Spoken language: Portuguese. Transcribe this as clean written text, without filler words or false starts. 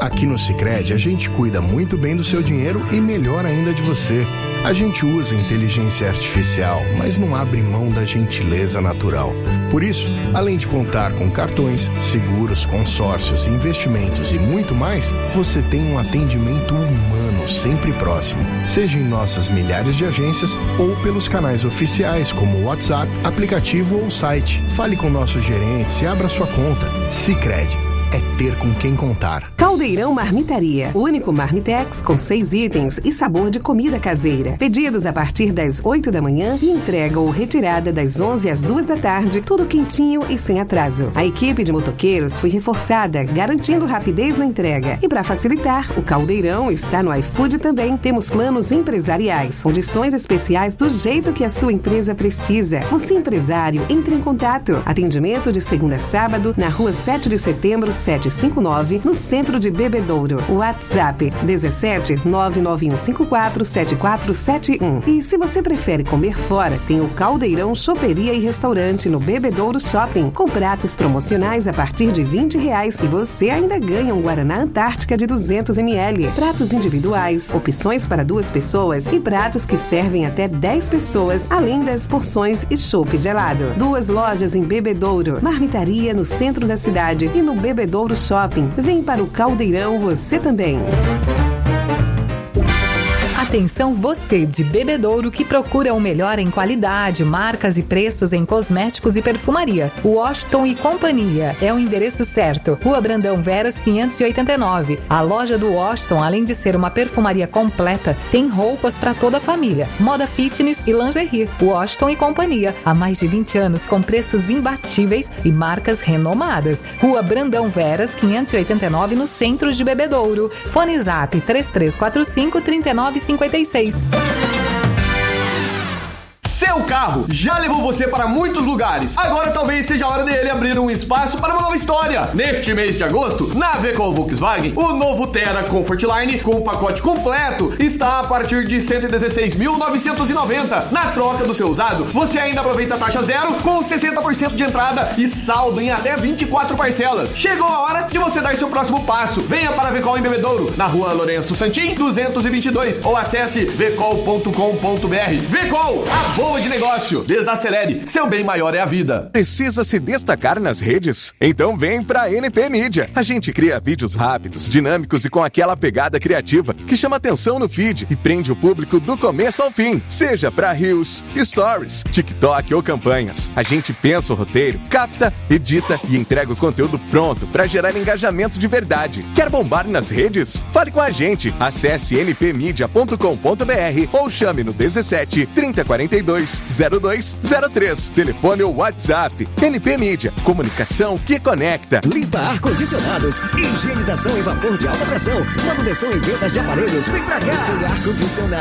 Aqui no Sicredi, a gente cuida muito bem do seu dinheiro e melhor ainda de você. A gente usa inteligência artificial, mas não abre mão da gentileza natural. Por isso, além de contar com cartões, seguros, consórcios, investimentos e muito mais, você tem um atendimento humano sempre próximo, seja em nossas milhares de agências ou pelos canais oficiais como WhatsApp, aplicativo ou site. Fale com nossos gerentes e abra sua conta. Sicredi. É ter com quem contar. Caldeirão Marmitaria. O único marmitex com 6 itens e sabor de comida caseira. Pedidos a partir das 8 da manhã e entrega ou retirada das 11 às 2 da tarde. Tudo quentinho e sem atraso. A equipe de motoqueiros foi reforçada, garantindo rapidez na entrega. E para facilitar, o Caldeirão está no iFood também. Temos planos empresariais, condições especiais do jeito que a sua empresa precisa. Você empresário, entre em contato. Atendimento de segunda a sábado na rua 7 de setembro, 759, no centro de Bebedouro. WhatsApp 17 99154 7471. E se você prefere comer fora, tem o Caldeirão Choperia e Restaurante no Bebedouro Shopping, com pratos promocionais a partir de R$20 e você ainda ganha um Guaraná Antártica de 200 ml. Pratos individuais, opções para 2 pessoas e pratos que servem até 10 pessoas, além das porções e chopp gelado. 2 lojas em Bebedouro, marmitaria no centro da cidade e no Bebedouro Shopping. Vem para o Caldeirão você também. Atenção você de Bebedouro que procura o melhor em qualidade, marcas e preços em cosméticos e perfumaria. Washington e Companhia é o endereço certo. Rua Brandão Veras 589. A loja do Washington, além de ser uma perfumaria completa, tem roupas para toda a família, moda fitness e lingerie. Washington e Companhia, há mais de 20 anos com preços imbatíveis e marcas renomadas. Rua Brandão Veras 589 no centro de Bebedouro. Fone Zap 3345-3956. Seu carro já levou você para muitos lugares. Agora talvez seja a hora dele abrir um espaço para uma nova história. Neste mês de agosto, na Vecol Volkswagen, o novo Terra Comfortline com o pacote completo está a partir de R$ 116.990. Na troca do seu usado, você ainda aproveita a taxa zero com 60% de entrada e saldo em até 24 parcelas. Chegou a hora de você dar seu próximo passo. Venha para a Vecol em Bebedouro, na rua Lourenço Santim, 222, ou acesse vecol.com.br. Vecol, a boa de negócio. Desacelere, seu bem maior é a vida. Precisa se destacar nas redes? Então vem pra NP Mídia. A gente cria vídeos rápidos, dinâmicos e com aquela pegada criativa que chama atenção no feed e prende o público do começo ao fim. Seja pra Reels, Stories, TikTok ou campanhas. A gente pensa o roteiro, capta, edita e entrega o conteúdo pronto pra gerar engajamento de verdade. Quer bombar nas redes? Fale com a gente. Acesse npmedia.com.br ou chame no 17 3042 0203. Telefone ou WhatsApp. NP Mídia. Comunicação que conecta. Limpa ar-condicionados. Higienização em vapor de alta pressão. Manutenção e vendas de aparelhos. Vem pra cá. Seu ar-condicionado